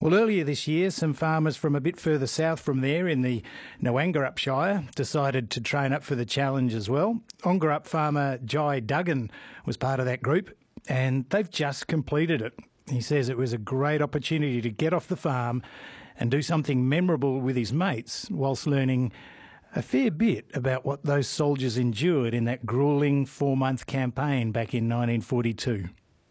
Well, earlier this year, some farmers from a bit further south from there in the Noangarup Shire decided to train up for the challenge as well. Ongarup farmer Jai Duggan was part of that group, and they've just completed it. He says it was a great opportunity to get off the farm and do something memorable with his mates whilst learning a fair bit about what those soldiers endured in that gruelling 4-month campaign back in 1942.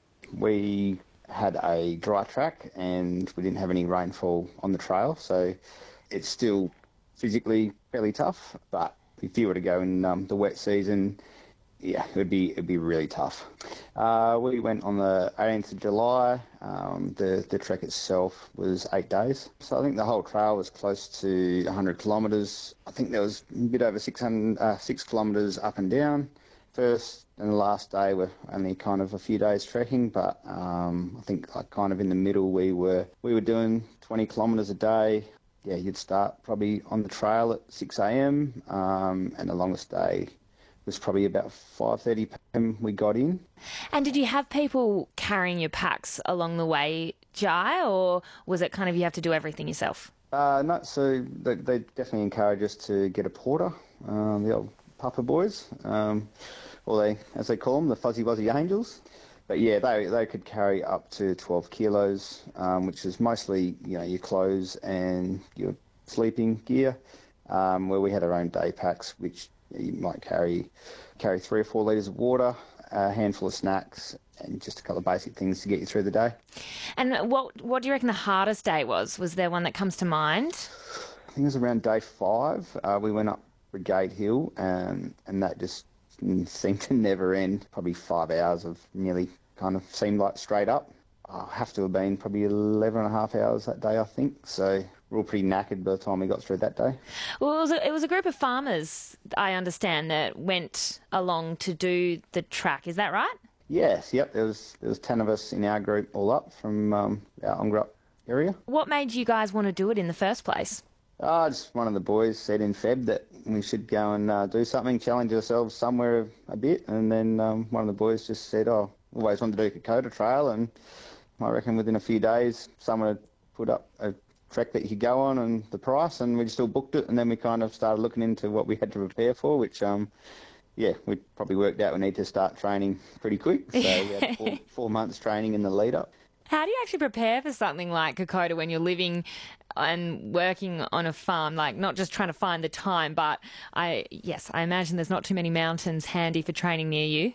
We had a dry track and we didn't have any rainfall on the trail, so it's still physically fairly tough, but if you were to go in the wet season, yeah, it'd be really tough. We went on the 18th of July. The trek itself was 8 days. So I think the whole trail was close to 100 kilometres. I think there was a bit over 6 kilometres up and down. First and the last day were only kind of a few days trekking, but I think like kind of in the middle we were doing 20 kilometres a day. Yeah, you'd start probably on the trail at 6 a.m. And the longest day was probably about 5:30 p.m. we got in. And did you have people carrying your packs along the way, Jai, or was it kind of you have to do everything yourself? No, so they definitely encourage us to get a porter, the old papa boys, or they, as they call them, the fuzzy wuzzy angels. But yeah, they could carry up to 12 kilos, which is mostly your clothes and your sleeping gear. Where we had our own day packs, which you might carry 3 or 4 litres of water, a handful of snacks, and just a couple of basic things to get you through the day. And what do you reckon the hardest day was? Was there one that comes to mind? I think it was around day 5. We went up Brigade Hill, and that just seemed to never end. Probably 5 hours of nearly kind of seemed like straight up. I have to have been probably 11 and a half hours that day, I think. So we're all pretty knackered by the time we got through that day. Well, it was a group of farmers, I understand, that went along to do the track. Is that right? Yes, yep. There was 10 of us in our group all up from our Ongarup area. What made you guys want to do it in the first place? Just one of the boys said in Feb that we should go and do something, challenge ourselves somewhere a bit. And then one of the boys just said, always wanted to do Kokoda Trail. And I reckon within a few days, someone had put up a trek that you could go on and the price, and we just all booked it. And then we kind of started looking into what we had to prepare for, which, we probably worked out we need to start training pretty quick. So we had 4 months training in the lead up. How do you actually prepare for something like Kokoda when you're living and working on a farm, like not just trying to find the time, but I imagine there's not too many mountains handy for training near you?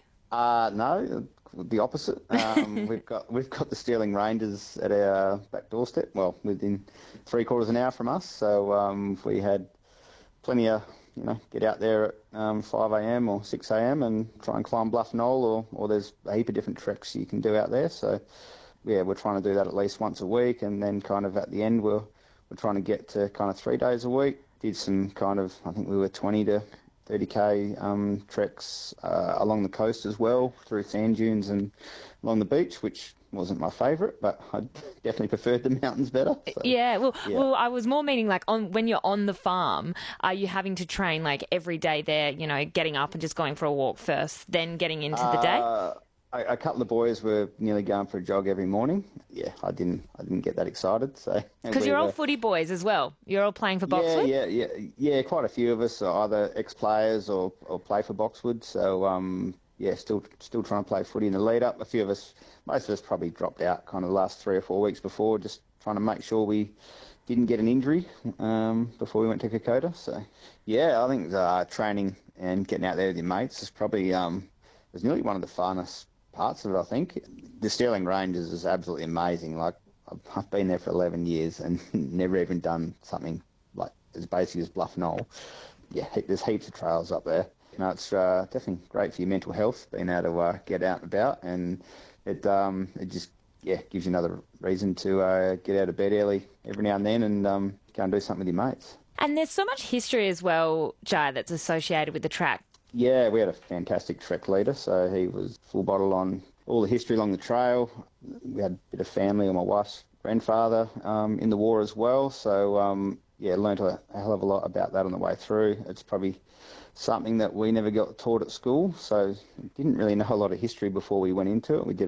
No, the opposite. We've got the Stirling Ranges at our back doorstep, well, within 3/4 an hour from us. So we had plenty of, get out there at 5 a.m. or 6 a.m. and try and climb Bluff Knoll, or there's a heap of different treks you can do out there. So yeah, we're trying to do that at least once a week, and then kind of at the end we're trying to get to kind of 3 days a week. Did some kind of, I think we were 20 to 30k treks along the coast as well, through sand dunes and along the beach, which wasn't my favourite, but I definitely preferred the mountains better. So, well, I was more meaning like when you're on the farm, are you having to train like every day there, getting up and just going for a walk first, then getting into the day? A couple of boys were nearly going for a jog every morning. Yeah, I didn't get that excited. So because you're all footy boys as well. You're all playing for Boxwood. Yeah. Quite a few of us are either ex-players or play for Boxwood. So still trying to play footy in the lead up. Most of us probably dropped out kind of the last 3 or 4 weeks before, just trying to make sure we didn't get an injury before we went to Kokoda. So yeah, I think training and getting out there with your mates is probably was nearly one of the funnest parts of it, I think. The Stirling Ranges is absolutely amazing. Like, I've been there for 11 years and never even done something like as basic as Bluff Knoll. Yeah, there's heaps of trails up there. It's definitely great for your mental health, being able to get out and about, and it just gives you another reason to get out of bed early every now and then and go and do something with your mates. And there's so much history as well, Jai, that's associated with the track. Yeah, we had a fantastic trek leader, so he was full bottle on all the history along the trail. We had a bit of family on my wife's grandfather in the war as well, so learnt a hell of a lot about that on the way through. It's probably something that we never got taught at school, so didn't really know a lot of history before we went into it. We did a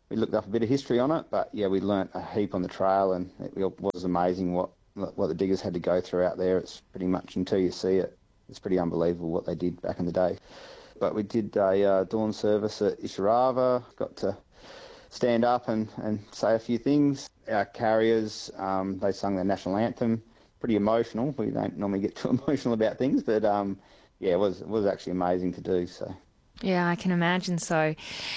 we looked up a bit of history on it, but yeah, we learnt a heap on the trail, and it was amazing what the diggers had to go through out there. It's pretty much, until you see it, it's pretty unbelievable what they did back in the day. But we did a dawn service at Isharava, got to stand up and say a few things. Our carriers, they sung their national anthem, pretty emotional. We don't normally get too emotional about things, but yeah, it was actually amazing to do. So. Yeah, I can imagine so.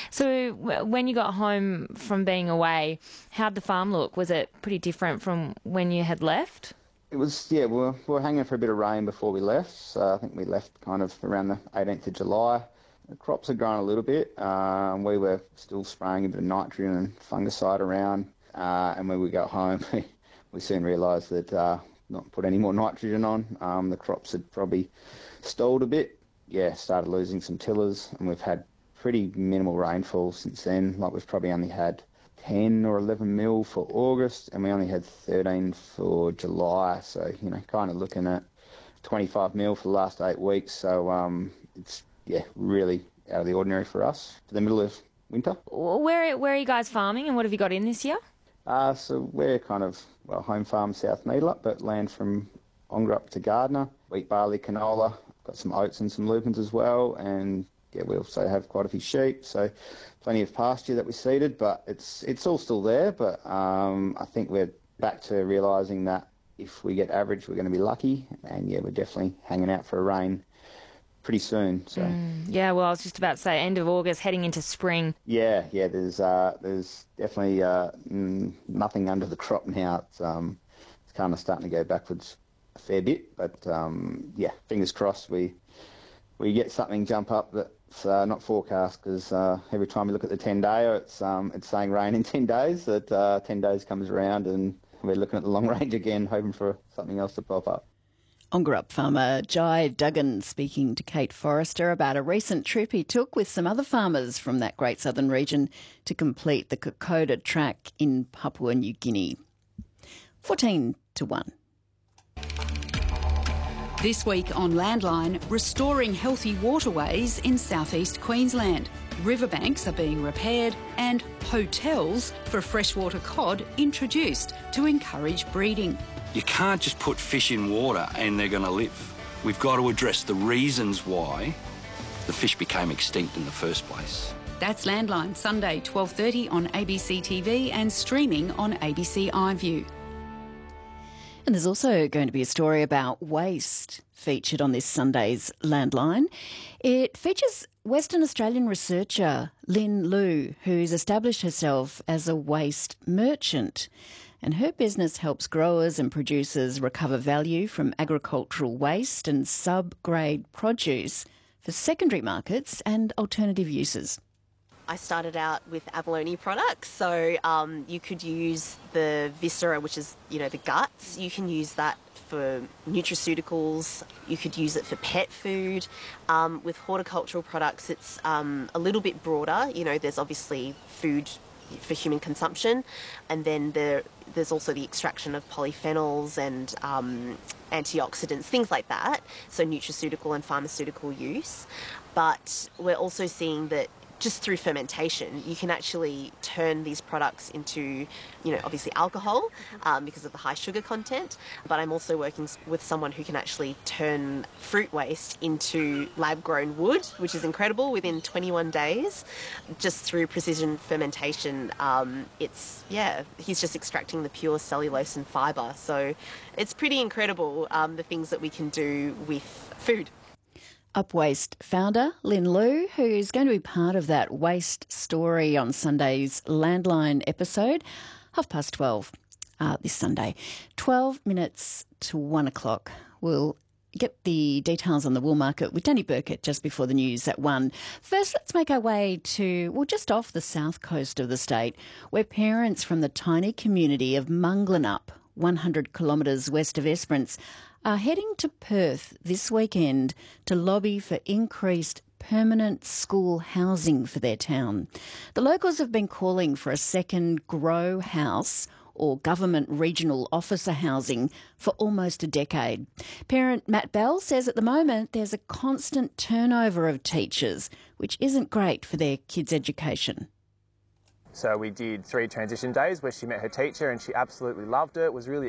So when you got home from being away, how'd the farm look? Was it pretty different from when you had left? It was, yeah, we were hanging for a bit of rain before we left. So I think we left kind of around the 18th of July. The crops had grown a little bit. We were still spraying a bit of nitrogen and fungicide around. And when we got home, we soon realised that not put any more nitrogen on. The crops had probably stalled a bit. Yeah, started losing some tillers, and we've had pretty minimal rainfall since then. Like, we've probably only had 10 or 11 mil for August, and we only had 13 for July. So, kind of looking at 25 mil for the last 8 weeks. So it's, yeah, really out of the ordinary for us for the middle of winter. Where are you guys farming, and what have you got in this year? So we're kind of, home farm South Needlup, but land from Ongerup to Gardner, wheat, barley, canola. Got some oats and some lupins as well, and yeah, we also have quite a few sheep, so plenty of pasture that we seeded, but it's all still there. But I think we're back to realising that if we get average, we're going to be lucky, and yeah, we're definitely hanging out for a rain pretty soon. So yeah, well, I was just about to say end of August, heading into spring. Yeah, there's definitely nothing under the crop now. It's kind of starting to go backwards a fair bit, but yeah, fingers crossed we get something jump up that's not forecast, because every time we look at the 10-day, it's saying rain in 10 days. That 10 days comes around and we're looking at the long range again, hoping for something else to pop up. Ongerup farmer Jai Duggan speaking to Kate Forrester about a recent trip he took with some other farmers from that great southern region to complete the Kokoda track in Papua New Guinea. 14 to 1. This week on Landline, restoring healthy waterways in southeast Queensland. Riverbanks are being repaired and hotels for freshwater cod introduced to encourage breeding. You can't just put fish in water and they're going to live. We've got to address the reasons why the fish became extinct in the first place. That's Landline, Sunday 12:30 on ABC TV and streaming on ABC iView. And there's also going to be a story about waste featured on this Sunday's Landline. It features Western Australian researcher Lynn Liu, who's established herself as a waste merchant. And her business helps growers and producers recover value from agricultural waste and sub-grade produce for secondary markets and alternative uses. I started out with abalone products, so you could use the viscera, which is, the guts. You can use that for nutraceuticals. You could use it for pet food. With horticultural products, it's a little bit broader. There's obviously food for human consumption, and then there's also the extraction of polyphenols and antioxidants, things like that, so nutraceutical and pharmaceutical use. But we're also seeing that just through fermentation, you can actually turn these products into, obviously alcohol because of the high sugar content. But I'm also working with someone who can actually turn fruit waste into lab-grown wood, which is incredible, within 21 days, just through precision fermentation. He's just extracting the pure cellulose and fibre. So it's pretty incredible, the things that we can do with food. Upwaste founder Lynn Liu, who's going to be part of that waste story on Sunday's Landline episode, 12:30 this Sunday. 12 minutes to 1 o'clock. We'll get the details on the wool market with Danny Burkett just before the news at 1. First, let's make our way to, just off the south coast of the state, where parents from the tiny community of Munglanup, 100 kilometres west of Esperance, are heading to Perth this weekend to lobby for increased permanent school housing for their town. The locals have been calling for a second grow house or government regional officer housing for almost a decade. Parent Matt Bell says at the moment there's a constant turnover of teachers, which isn't great for their kids' education. So we did 3 transition days where she met her teacher and she absolutely loved it, was really